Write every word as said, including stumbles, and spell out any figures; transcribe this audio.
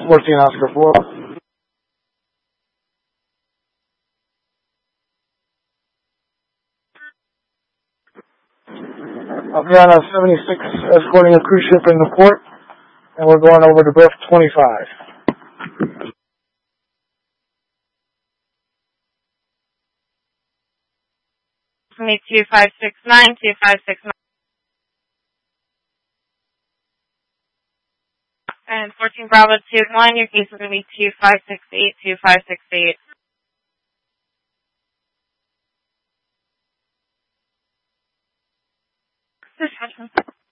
fourteen Oscar four. Aviana seventy-six escorting a cruise ship in the port, and we're going over to berth twenty-five. two five six nine, two five six nine. And fourteen Bravo two one, your case is going to be two five six eight, two five six eight. This